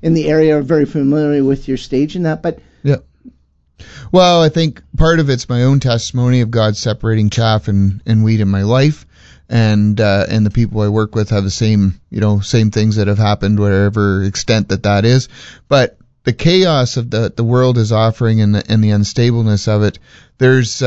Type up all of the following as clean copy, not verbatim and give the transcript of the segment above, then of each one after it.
in the area are very familiar with your stage and that. But yeah. Well, I think part of it's my own testimony of God separating chaff and wheat in my life, and the people I work with have the same things that have happened, whatever extent that is. But the chaos of the world is offering and the unstableness of it, there's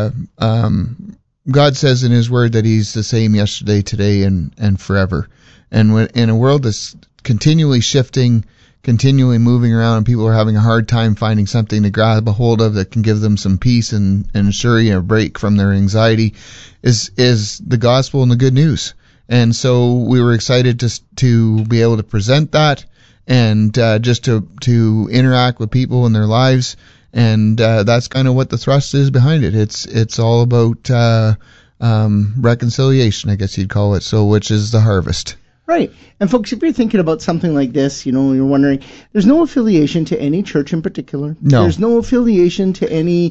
God says in His Word that He's the same yesterday, today, and forever. And when, in a world that's continually shifting, continually moving around, and people are having a hard time finding something to grab a hold of that can give them some peace and ensure a break from their anxiety, is the gospel and the good news. And so we were excited to be able to present that, and just to interact with people in their lives, and that's kind of what the thrust is behind it. It's all about reconciliation, I guess you'd call it. So, which is the harvest. Right. And folks, if you're thinking about something like this, you're wondering, there's no affiliation to any church in particular. No. There's no affiliation to any,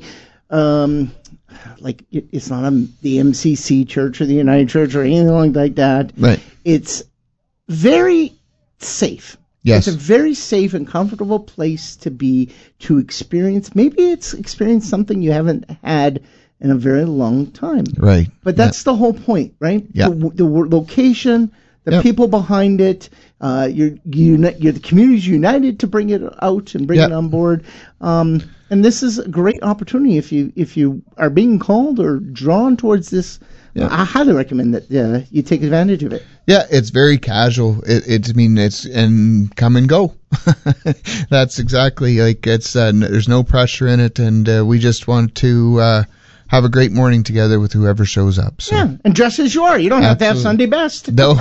it's not the MCC Church or the United Church or anything like that. Right. It's very safe. Yes. It's a very safe and comfortable place to be, to experience. Maybe it's experienced something you haven't had in a very long time. Right. But that's the whole point, right? Yeah. The location, the people behind it, you're the community's united to bring it out and bring it on board. And this is a great opportunity if you are being called or drawn towards this. Yeah. I highly recommend that you take advantage of it. Yeah, it's very casual. It's and come and go. That's exactly it's. There's no pressure in it, and we just want to have a great morning together with whoever shows up. So. Yeah, and dress as you are. You don't have to have Sunday best. No.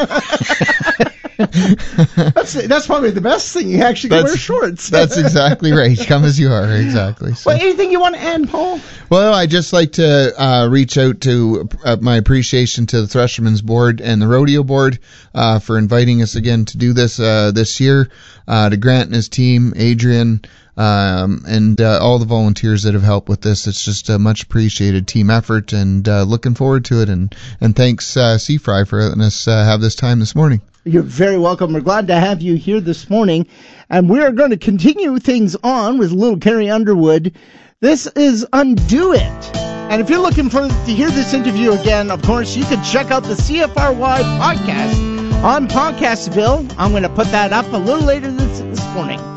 That's probably the best thing. You actually can wear shorts. That's exactly right. Come as you are. Exactly. So. Well, anything you want to add, Paul? Well, I'd just like to reach out to my appreciation to the Threshermen's Board and the Rodeo Board for inviting us again to do this year. To Grant and his team, Adrian, and all the volunteers that have helped with this. It's just a much appreciated team effort, and looking forward to it. And thanks, Seafry, for letting us have this time this morning. You're very welcome. We're glad to have you here this morning. And we're going to continue things on with little Carrie Underwood. This is Undo It. And if you're looking to hear this interview again, of course, you can check out the CFRY podcast on Podcastville. I'm going to put that up a little later this morning.